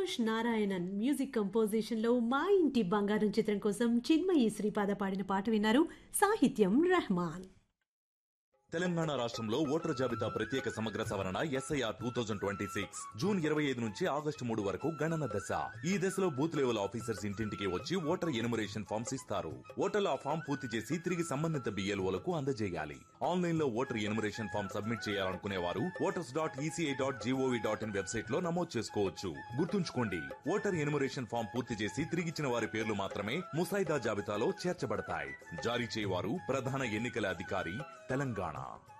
Santosh Narayanan music composition లో మా ఇంటి బంగారం చిత్రం కోసం చిన్మయి శ్రీపాద పాడిన పాట విన్నారు. సాహిత్యం రెహమాన్. తెలంగాణ రాష్ట్రంలో ఓటర్ జాబితా ప్రత్యేక సమగ్ర సవరణ SIR 2026 జూన్ 25 నుంచి ఆగస్టు 3 వరకు గణన దశ. ఈ దశలో బూత్ లెవెల్ ఆఫీసర్స్ ఇంటింటికి వచ్చి ఓటర్ ఎన్యుమరేషన్ ఫామ్స్ ఇస్తారు. ఓటర్లు ఆ ఫామ్ పూర్తి చేసి తిరిగి సంబంధిత BLOలకు అందజేయాలి. ఆన్లైన్ లో ఓటర్ ఎన్యుమరేషన్ ఫామ్ సబ్మిట్ చేయాలనుకునే వారు voters.eci.gov.in వెబ్సైట్ లో నమోదు చేసుకోవచ్చు. గుర్తుంచుకోండి, ఓటర్ ఎన్యుమరేషన్ ఫామ్ పూర్తి చేసి తిరిగిచ్చిన వారి పేర్లు మాత్రమే ముసాయిదా జాబితాలో చేర్చబడతాయి. జారీ చేయవారు ప్రధాన ఎన్నికల అధికారి, తెలంగాణ.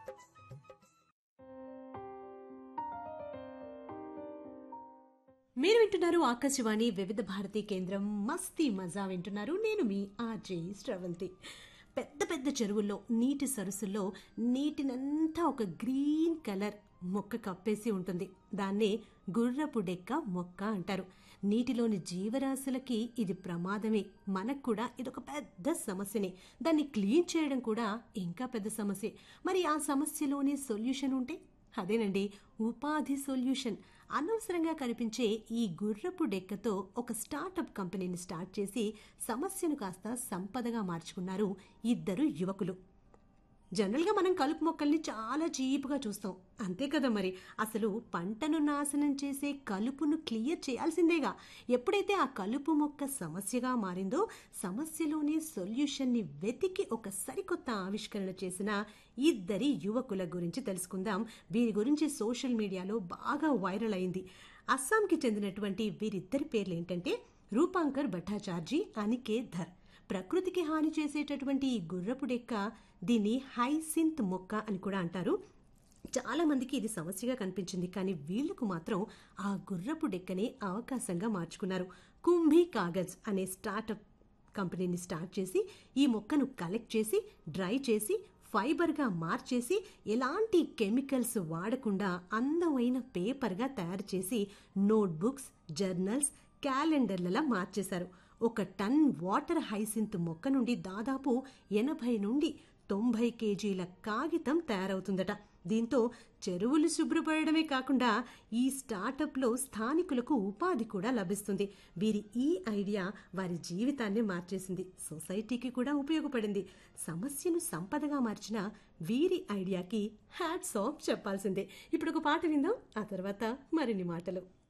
మీరు వింటున్నారు ఆకాశవాణి వివిధ భారతి కేంద్రం. మస్తీ మజా వింటున్నారు. నేను మీ ఆర్జే శ్రవంతి. పెద్ద పెద్ద చెరువుల్లో, నీటి సరస్సుల్లో నీటినంతా ఒక గ్రీన్ కలర్ మొక్క కప్పేసి ఉంటుంది. దాన్నే గుర్రపు డెక్క మొక్క అంటారు. నీటిలోని జీవరాశులకి ఇది ప్రమాదమే. మనకు కూడా ఇదొక పెద్ద సమస్యనే. దాన్ని క్లీన్ చేయడం కూడా ఇంకా పెద్ద సమస్య. మరి ఆ సమస్యలోని సొల్యూషన్ ఉంటే అదేనండి ఉపాధి సొల్యూషన్. అనవసరంగా కనిపించే ఈ గుర్రపు డెక్కతో ఒక స్టార్టప్ కంపెనీని స్టార్ట్ చేసి సమస్యను కాస్త సంపదగా మార్చుకున్నారు ఇద్దరు యువకులు. జనరల్గా మనం కలుపు మొక్కల్ని చాలా చీప్గా చూస్తాం, అంతే కదా. మరి అసలు పంటను నాశనం చేసే కలుపును క్లియర్ చేయాల్సిందేగా. ఎప్పుడైతే ఆ కలుపు మొక్క సమస్యగా మారిందో సమస్యలోని సొల్యూషన్ని వెతికి ఒక సరికొత్త ఆవిష్కరణ చేసిన ఇద్దరి యువకుల గురించి తెలుసుకుందాం. వీరి గురించి సోషల్ మీడియాలో బాగా వైరల్ అయింది. అస్సాంకి చెందినటువంటి వీరిద్దరి పేర్లు ఏంటంటే రూపాంకర్ భట్టాచార్జీ, అనికేత్ ధర్. ప్రకృతికి హాని చేసేటటువంటి ఈ గుర్రపు డెక్క, దీన్ని హైసింత్ మొక్క అని కూడా అంటారు. చాలా మందికి ఇది సమస్యగా కనిపించింది, కానీ వీళ్లకు మాత్రం ఆ గుర్రపు డెక్కనే అవకాశంగా మార్చుకున్నారు. కుంభీ కాగజ్ అనే స్టార్టప్ కంపెనీని స్టార్ట్ చేసి ఈ మొక్కను కలెక్ట్ చేసి డ్రై చేసి ఫైబర్గా మార్చేసి ఎలాంటి కెమికల్స్ వాడకుండా అందమైన పేపర్గా తయారు చేసి నోట్బుక్స్, జర్నల్స్, క్యాలెండర్లలా మార్చేశారు. 1 టన్ వాటర్ హైసింత్ మొక్క నుండి దాదాపు 80 నుండి 90 కేజీల కాగితం తయారవుతుందట. దీంతో చెరువులు శుభ్రపడమే కాకుండా ఈ స్టార్టప్లో స్థానికులకు ఉపాధి కూడా లభిస్తుంది. వీరి ఈ ఐడియా వారి జీవితాన్ని మార్చేసింది, సొసైటీకి కూడా ఉపయోగపడింది. సమస్యను సంపదగా మార్చిన వీరి ఐడియాకి హ్యాట్స్ ఆఫ్ చెప్పాల్సిందే. ఇప్పుడు ఒక పాట విందాం, ఆ తర్వాత మరిన్ని మాటలు.